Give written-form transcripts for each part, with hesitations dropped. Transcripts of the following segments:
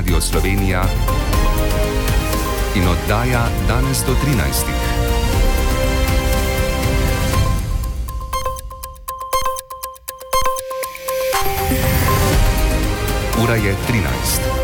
Radio Slovenija in oddaja Danes do 13. Ura je 13.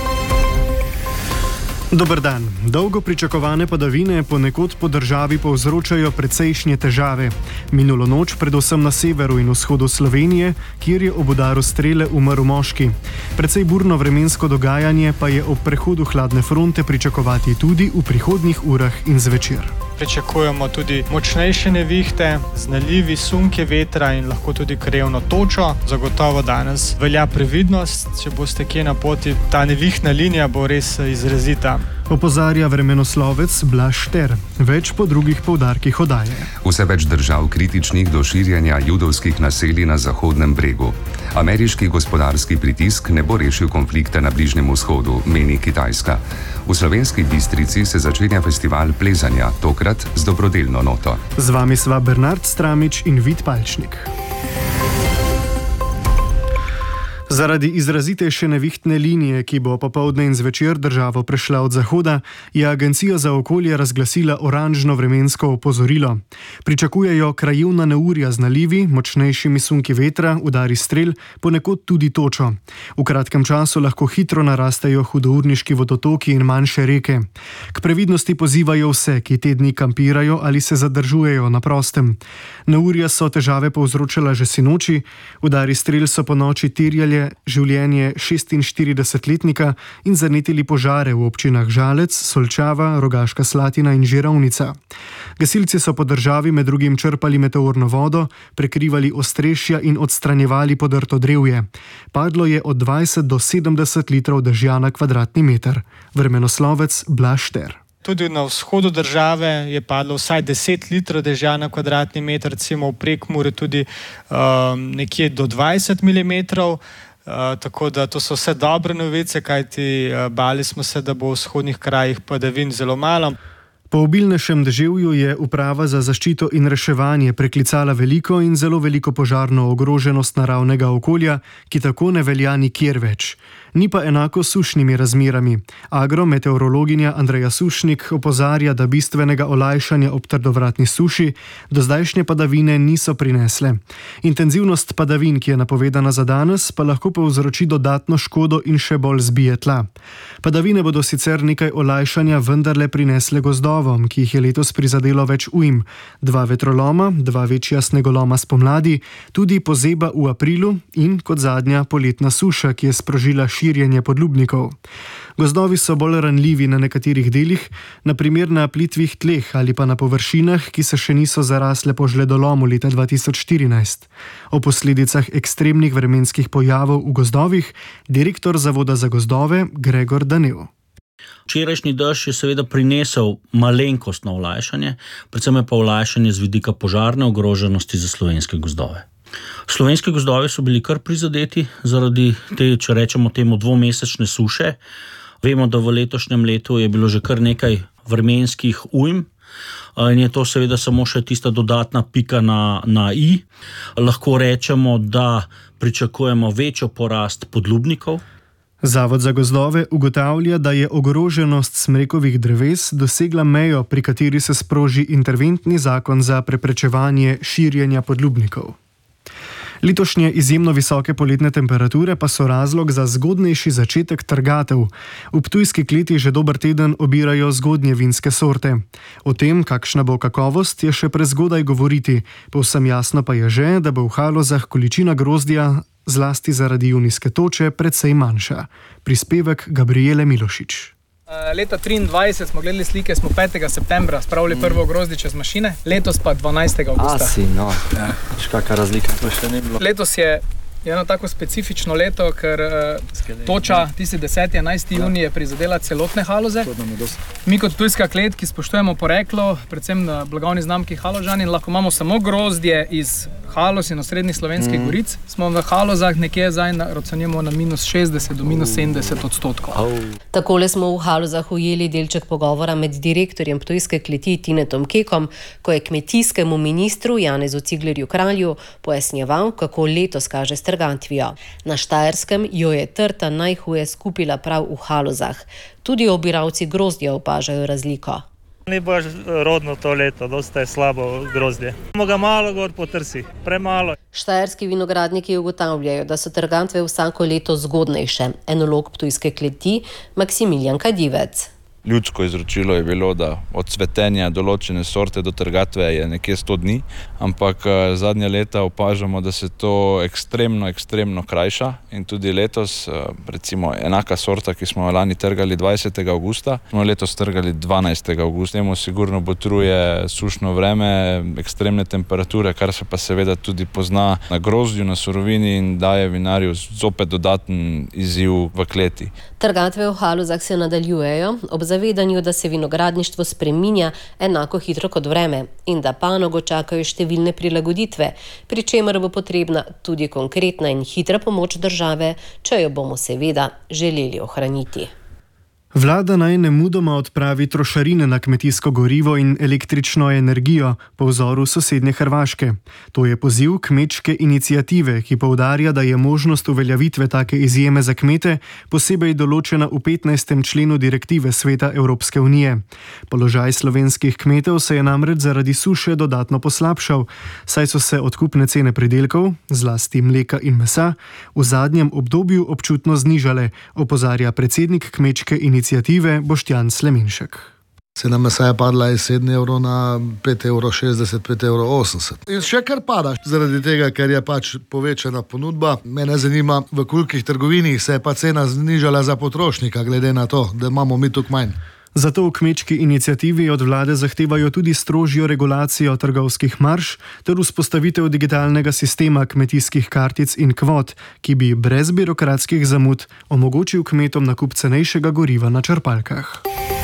Dober dan. Dolgo pričakovane padavine ponekod po državi povzročajo precejšnje težave. Minulo noč predvsem na severu in vzhodu Slovenije, kjer je ob udaru strele umrl moški. Precej burno vremensko dogajanje pa je ob prehodu hladne fronte pričakovati tudi v prihodnjih urah in zvečer. Pričakujemo tudi močnejše nevihte, z nalivi, sunke vetra in lahko tudi krevno točo. Zagotovo danes velja previdnost, če boste kje na poti, ta nevihtna linija bo res izrazita. Opozarja vremenoslovec Blaž Šter. Več po drugih poudarkih oddaje. Vse več držav kritičnih do širjenja judovskih naselij na Zahodnem bregu. Ameriški gospodarski pritisk ne bo rešil konflikta na Bližnjem vzhodu, meni Kitajska. V Slovenski Bistrici se začenja festival plezanja, tokrat z dobrodelno noto. Z vami sva Bernard Stramič in Vid Palčnik. Zaradi izrazitejše nevihtne linije, ki bo popoldne in zvečer državo prešla od zahoda, je Agencija za okolje razglasila oranžno vremensko opozorilo. Pričakujejo krajevna neurja z nalivi, močnejšimi sunki vetra, udari strel, ponekod tudi točo. V kratkem času lahko hitro narastejo hudourniški vodotoki in manjše reke. K previdnosti pozivajo vse, ki te dni kampirajo ali se zadržujejo na prostem. Neurja so težave povzročala že sinoči, udari strel so ponoči terjali življenje 46-letnika in zanetili požare v občinah Žalec, Solčava, Rogaška Slatina in Žirovnica. Gasilci so po državi med drugim črpali meteorno vodo, prekrivali ostrešja in odstranjevali podrto drevje. Padlo je od 20 do 70 litrov dežja na kvadratni meter. Vremenoslovec Blaž Šter. Tudi na vzhodu države je padlo vsaj 10 litrov dežja na kvadratni meter, recimo v Prekmurju tudi nekje do 20 mm. Tako da to so vse dobre novice, kajti bali smo se, da bo v vzhodnih krajih padavin zelo malo. Po obilnejšem deževju je Uprava za zaščito in reševanje preklicala veliko in zelo veliko požarno ogroženost naravnega okolja, ki tako ne velja nikjer več. Ni pa enako s sušnimi razmerami. Agrometeorologinja Andreja Sušnik opozarja, da bistvenega olajšanja ob trdovratni suši do zdajšnje padavine niso prinesle. Intenzivnost padavin, ki je napovedana za danes, pa lahko povzroči dodatno škodo in še bolj zbije tla. Padavine bodo sicer nekaj olajšanja vendarle prinesle gozdovom, ki jih je letos prizadelo več ujm. 2 vetroloma, 2 večja snegoloma spomladi, tudi pozeba v aprilu in kot zadnja poletna suša, ki je sprožila širjenje podlubnikov. Gozdovi so bolj ranljivi na nekaterih delih, na primer na plitvih tleh ali pa na površinah, ki se še niso zarasle po žledolomu leta 2014. O posledicah ekstremnih vremenskih pojavov v gozdovih direktor Zavoda za gozdove Gregor Danev. Včerajšnji dež je seveda prinesel malenkostno olajšanje, predvsem je pa olajšanje z vidika požarne ogroženosti za slovenske gozdove. Slovenski gozdovi so bili kar prizadeti zaradi te, če rečemo temu, dvomesečne suše. Vemo, da v letošnjem letu je bilo že kar nekaj vremenskih ujm in je to seveda samo še tista dodatna pika na i. Lahko rečemo, da pričakujemo večjo porast podlubnikov. Zavod za gozdove ugotavlja, da je ogroženost smrekovih dreves dosegla mejo, pri kateri se sproži interventni zakon za preprečevanje širjenja podlubnikov. Letošnje izjemno visoke poletne temperature pa so razlog za zgodnejši začetek trgatev. V Ptujski kleti že dober teden obirajo zgodnje vinske sorte. O tem, kakšna bo kakovost, je še prezgodaj govoriti. Povsem jasno pa je že, da bo v Halozah količina grozdja, zlasti zaradi junijske toče, precej manjša. Prispevek Gabriele Milošič. Leta 2023 smo gledali slike, smo 5. septembra spravili prvo grozdje čez mašine, letos pa 12. augusta. Kakšna razlika? Letos je eno tako specifično leto, ker toča tisti 10. 11. junij je prizadela celotne Haloze. Mi kot Ptujska klet, ki spoštujemo poreklo, predvsem na blagovni znamki Haložani, lahko imamo samo grozdje iz Haloz in osrednjih slovenskih goric, smo v Halozah nekje zdaj ocenjujemo na -60 do -70%. Takole smo v Halozah ujeli delček pogovora med direktorjem Ptujske kleti Tinetom Kekom, ko je kmetijskemu ministru Janezu Ciglerju Kralju pojasnjeval, kako letos kaže strategija trgantvijo. Na Štajerskem jo je trta najhuje skupila prav v Halozah. Tudi obiralci grozdja opažajo razliko. Ni baš rodno to leto, dosta je slabo grozdje. Imamo ga malo gor po trsi, premalo. Štajerski vinogradniki ugotavljajo, da so trgantve vsako leto zgodnejše. Enolog Ptujske kleti Maksimilijan Kadivec. Ljudsko izročilo je bilo, da od cvetenja določene sorte do trgatve je nekje 100 dni, ampak zadnja leta opažamo, da se to ekstremno krajša in tudi letos, recimo enaka sorta, ki smo jo lani trgali 20. avgusta, smo letos trgali 12. avgusta. Temu sigurno botruje sušno vreme, ekstremne temperature, kar se pa seveda tudi pozna na grozdju, na surovini in daje vinarju zopet dodaten izziv v kleti. Trgatve v Halozah se nadaljujejo ob zavedanju, da se vinogradništvo spreminja enako hitro kot vreme in da panogo čakajo številne prilagoditve, pri čemer bo potrebna tudi konkretna in hitra pomoč države, če jo bomo seveda želeli ohraniti. Vlada naj nemudoma odpravi trošarine na kmetijsko gorivo in električno energijo po vzoru sosednje Hrvaške. To je poziv kmečke iniciative, ki poudarja, da je možnost uveljavitve take izjeme za kmete posebej določena v 15. členu direktive Sveta Evropske unije. Položaj slovenskih kmetov se je namreč zaradi suše dodatno poslabšal, saj so se odkupne cene pridelkov, zlasti mleka in mesa, v zadnjem obdobju občutno znižale, opozarja predsednik kmečke iniciative Boštjan Slemenšek. Cena mesa je padla iz 7 evrov na 5,60 evrov, 5,80 evrov. In še kar pada, zaradi tega, ker je pač povečana ponudba. Mene zanima, v kolikih trgovinih se je pa cena znižala za potrošnika, glede na to, da imamo mi tukaj manj. Zato v kmečki iniciativi od vlade zahtevajo tudi strožjo regulacijo trgovskih marž ter vzpostavitev digitalnega sistema kmetijskih kartic in kvot, ki bi brez birokratskih zamud omogočil kmetom nakup cenejšega goriva na črpalkah.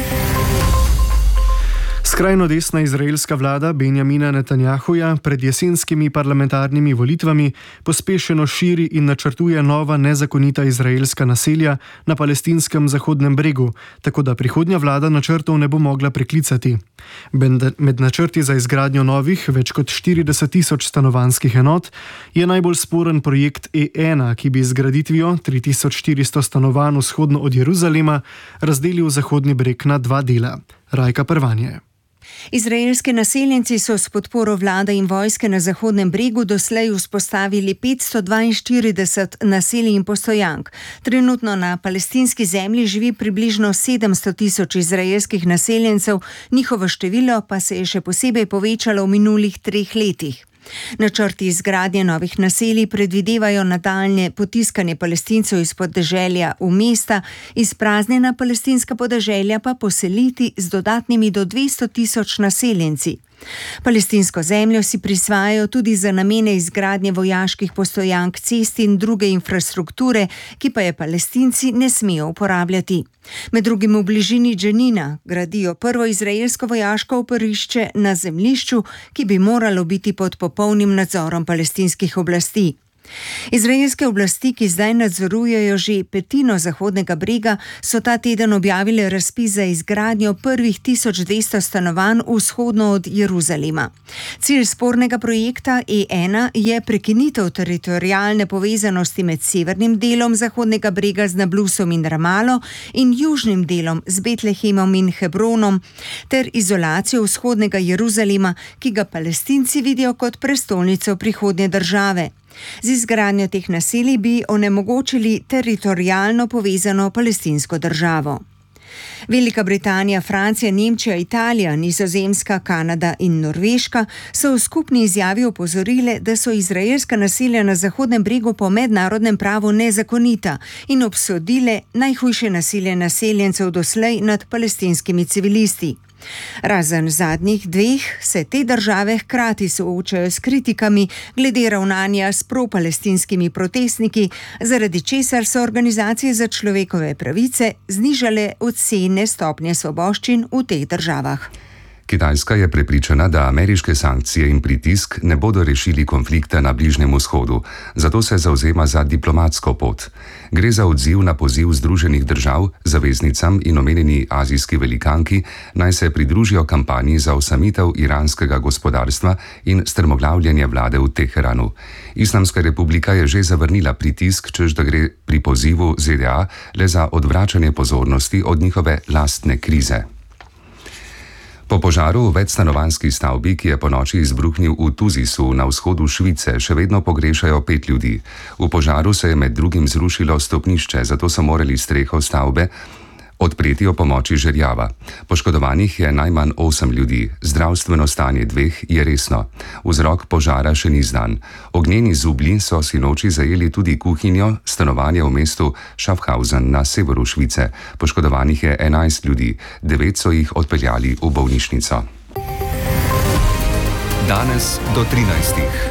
Skrajno desna izraelska vlada Benjamina Netanjahuja pred jesenskimi parlamentarnimi volitvami pospešeno širi in načrtuje nova nezakonita izraelska naselja na palestinskem Zahodnem bregu, tako da prihodnja vlada načrtov ne bo mogla preklicati. Med načrti za izgradnjo novih, več kot 40.000 stanovanjskih enot, je najbolj sporen projekt E1, ki bi z graditvijo 3400 stanovanj vzhodno od Jeruzalema razdelil Zahodni breg na 2 dela. Rajka Prvanje. Izraelski naseljenci so s podporo vlade in vojske na Zahodnem bregu doslej vzpostavili 542 naselij in postojank. Trenutno na palestinski zemlji živi približno 700.000 izraelskih naseljencev, njihovo število pa se je še posebej povečalo v minulih 3 letih. Načrti izgradnje novih naselij predvidevajo nadaljnje potiskanje Palestincev iz podeželja v mesta, izpraznjena palestinska podeželja pa poseliti z dodatnimi do 200.000 naseljenci. Palestinsko zemljo si prisvajajo tudi za namene izgradnje vojaških postojank, cest in druge infrastrukture, ki pa je Palestinci ne smejo uporabljati. Med drugim v bližini Dženina gradijo prvo izraelsko vojaško oporišče na zemljišču, ki bi moralo biti pod popolnim nadzorom palestinskih oblasti. Izraelske oblasti, ki zdaj nadzorujejo že 1/5 Zahodnega brega, so ta teden objavile razpis za izgradnjo prvih 1200 stanovanj vzhodno od Jeruzalema. Cilj spornega projekta E1 je prekinitev teritorialne povezanosti med severnim delom Zahodnega brega z Nablusom in Ramalo in južnim delom z Betlehemom in Hebronom ter izolacijo vzhodnega Jeruzalema, ki ga Palestinci vidijo kot prestolnico prihodnje države. Z izgradnjo teh naselij bi onemogočili teritorialno povezano palestinsko državo. Velika Britanija, Francija, Nemčija, Italija, Nizozemska, Kanada in Norveška so v skupni izjavi opozorile, da so izraelska naselja na Zahodnem bregu po mednarodnem pravu nezakonita in obsodile najhujše nasilje naseljencev doslej nad palestinskimi civilisti. Razen zadnjih 2 se te države hkrati soočajo s kritikami glede ravnanja s propalestinskimi protestniki, zaradi česar so organizacije za človekove pravice znižale ocene stopnje svoboščin v teh državah. Kitajska je prepričana, da ameriške sankcije in pritisk ne bodo rešili konflikta na Bližnjem vzhodu, zato se zavzema za diplomatsko pot. Gre za odziv na poziv Združenih držav, zaveznicam in omenjeni azijski velikanki, naj se pridružijo kampanji za osamitev iranskega gospodarstva in strmoglavljanje vlade v Teheranu. Islamska republika je že zavrnila pritisk, češ da gre pri pozivu ZDA le za odvračanje pozornosti od njihove lastne krize. Po požaru v večstanovanjski stavbi, ki je ponoči izbruhnil v Tuzisu na vzhodu Švice, še vedno pogrešajo 5 ljudi. V požaru se je med drugim zrušilo stopnišče, zato so morali streho stavbe odpreti o pomoči žerjava. Poškodovanih je najmanj 8 ljudi, zdravstveno stanje 2 je resno. Vzrok požara še ni znan. Ognjeni zublji so sinoči zajeli tudi kuhinjo, stanovanje v mestu Schaffhausen na severu Švice. Poškodovanih je 11 ljudi, 9 so jih odpeljali v bolnišnico. Danes do 13.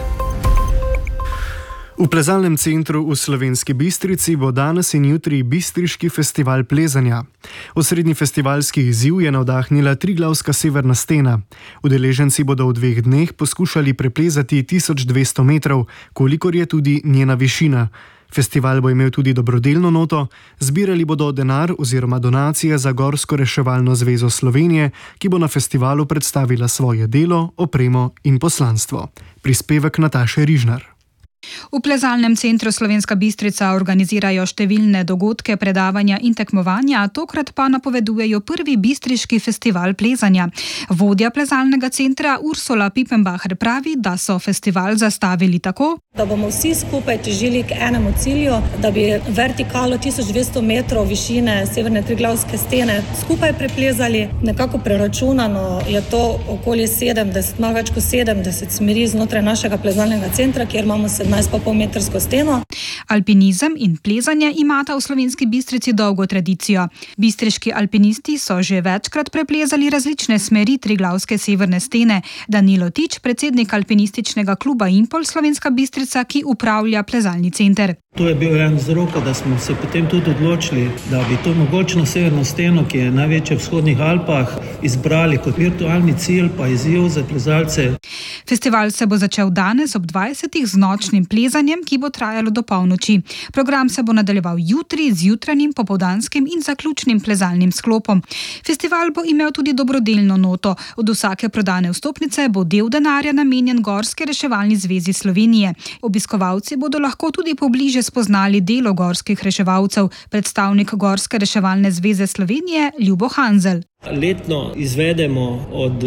V plezalnem centru v Slovenski Bistrici bo danes in jutri Bistriški festival plezanja. Osrednji festivalski izziv je navdahnila Triglavska severna stena. Udeleženci bodo v 2 dneh poskušali preplezati 1200 metrov, kolikor je tudi njena višina. Festival bo imel tudi dobrodelno noto, zbirali bodo denar oziroma donacije za Gorsko reševalno zvezo Slovenije, ki bo na festivalu predstavila svoje delo, opremo in poslanstvo. Prispevek Nataše Rižnar. V plezalnem centru Slovenska Bistrica organizirajo številne dogodke, predavanja in tekmovanja, tokrat pa napovedujejo prvi bistriški festival plezanja. Vodja plezalnega centra Ursula Pipenbacher pravi, da so festival zastavili tako, da bomo vsi skupaj težili k enemu cilju, da bi vertikalo 1200 metrov višine severne Triglavske stene skupaj preplezali. Nekako preračunano je to okoli 70, malo več kot 70 smeri znotraj našega plezalnega centra, kjer imamo 17,5 metrsko steno. Alpinizem in plezanje imata v Slovenski Bistrici dolgo tradicijo. Bistriški alpinisti so že večkrat preplezali različne smeri Triglavske severne stene. Danilo Tič, predsednik alpinističnega kluba Impol Slovenska Bistrica, ki upravlja plezalni center. To je bil en vzrok, da smo se potem tudi odločili, da bi to mogočno severno steno, ki je največja v vzhodnih Alpah, izbrali kot virtualni cilj pa izziv za plezalce. Festival se bo začel danes ob 20. z nočnim plezanjem, ki bo trajalo do polnoči. Program se bo nadaljeval jutri z jutranjim, popoldanskim in zaključnim plezalnim sklopom. Festival bo imel tudi dobrodelno noto. Od vsake prodane vstopnice bo del denarja namenjen Gorski reševalni zvezi Slovenije. Obiskovalci bodo lahko tudi pobliže spoznali delo gorskih reševalcev. Predstavnik Gorske reševalne zveze Slovenije Ljubo Hanzel. Letno izvedemo od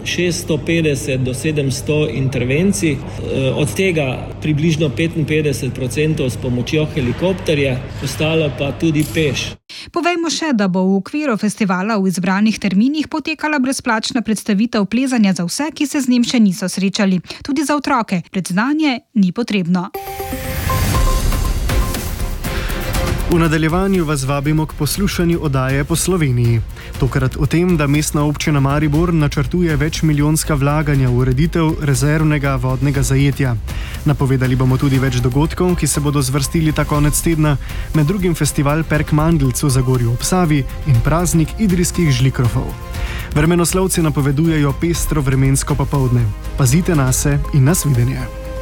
650 do 700 intervencij, od tega približno 55% s pomočjo helikopterja, ostalo pa tudi peš. Povejmo še, da bo v okviru festivala v izbranih terminih potekala brezplačna predstavitev plezanja za vse, ki se z njim še niso srečali. Tudi za otroke. Predznanje ni potrebno. V nadaljevanju vas vabimo k poslušanju oddaje Po Sloveniji. Tokrat o tem, da mestna občina Maribor načrtuje večmilijonska vlaganja v ureditev rezervnega vodnega zajetja. Napovedali bomo tudi več dogodkov, ki se bodo zvrstili ta konec tedna, med drugim festival Perk Mandlc v Zagorju ob Savi in praznik idrijskih žlikrofov. Vremenoslovci napovedujejo pestro vremensko popoldne. Pazite nase in nasvidenje.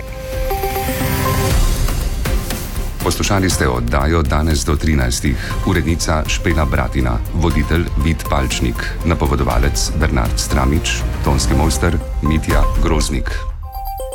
Poslušali ste oddajo Danes do 13. Urednica Špela Bratina, voditelj Vid Palčnik, napovedovalec Bernard Stramič, tonski mojster Mitja Groznik.